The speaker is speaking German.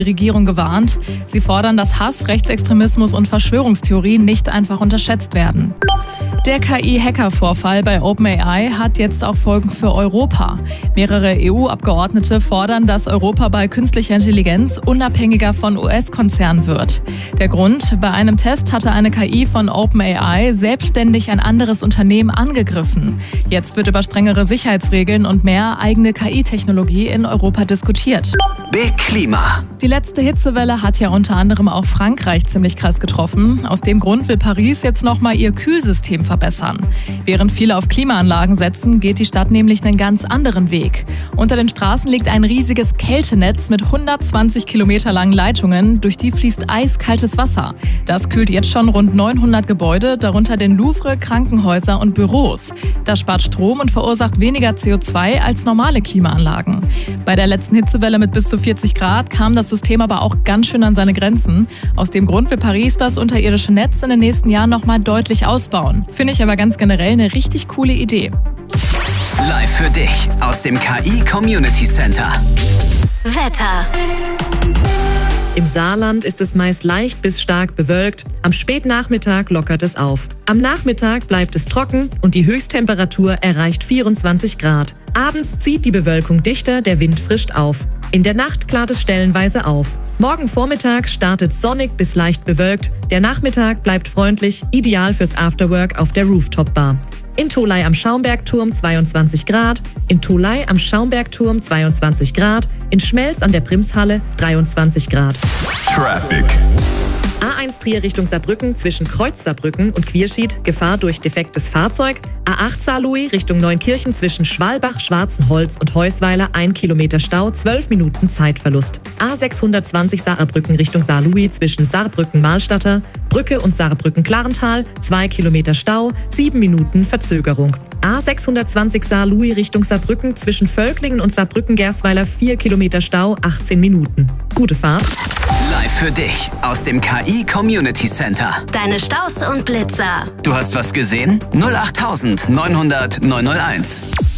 Regierung gewarnt. Sie fordern, dass Hass, Rechtsextremismus und Verschwörungstheorien nicht einfach unterschätzt werden. Der KI-Hacker-Vorfall bei OpenAI hat jetzt auch Folgen für Europa. Mehrere EU-Abgeordnete fordern, dass Europa bei künstlicher Intelligenz unabhängiger von US-Konzernen wird. Der Grund: Bei einem Test hatte eine KI von OpenAI selbstständig ein anderes Unternehmen angegriffen. Jetzt wird über strengere Sicherheitsregeln und mehr eigene KI-Technologie in Europa diskutiert. Big Klima. Die letzte Hitzewelle hat ja unter anderem auch Frankreich ziemlich krass getroffen. Aus dem Grund will Paris jetzt nochmal ihr Kühlsystem verbessern. Während viele auf Klimaanlagen setzen, geht die Stadt nämlich einen ganz anderen Weg. Unter den Straßen liegt ein riesiges Kältenetz mit 120 Kilometer langen Leitungen, durch die fließt eiskaltes Wasser. Das kühlt jetzt schon rund 900 Gebäude, darunter den Louvre, Krankenhäuser und Büros. Das spart Strom und verursacht weniger CO2 als normale Klimaanlagen. Bei der letzten Hitzewelle mit bis zu 40 Grad kam das System aber auch ganz schön an seine Grenzen. Aus dem Grund will Paris das unterirdische Netz in den nächsten Jahren nochmal deutlich ausbauen. Finde ich aber ganz generell eine richtig coole Idee. Live für dich aus dem KI Community Center. Wetter. Im Saarland ist es meist leicht bis stark bewölkt. Am Spätnachmittag lockert es auf. Am Nachmittag bleibt es trocken und die Höchsttemperatur erreicht 24 Grad. Abends zieht die Bewölkung dichter, der Wind frischt auf. In der Nacht klart es stellenweise auf. Morgen Vormittag startet sonnig bis leicht bewölkt. Der Nachmittag bleibt freundlich, ideal fürs Afterwork auf der Rooftop-Bar. In Tholey am Schaumbergturm 22 Grad, in Tholey am Schaumbergturm 22 Grad, in Schmelz an der Brimshalle 23 Grad. Traffic. A1 Trier Richtung Saarbrücken zwischen Kreuz Saarbrücken und Quierschied, Gefahr durch defektes Fahrzeug. A8 Saarlouis Richtung Neunkirchen zwischen Schwalbach, Schwarzenholz und Heusweiler 1 Kilometer Stau, 12 Minuten Zeitverlust. A620 Saarbrücken Richtung Saarlouis zwischen Saarbrücken-Mahlstatter, Brücke und Saarbrücken-Klarental 2 Kilometer Stau, 7 Minuten Verzögerung. A620 Saarlouis Richtung Saarbrücken zwischen Völklingen und Saarbrücken-Gersweiler 4 Kilometer Stau, 18 Minuten. Gute Fahrt. Live für dich aus dem KI Community Center. Deine Staus und Blitzer. Du hast was gesehen? 08900 901.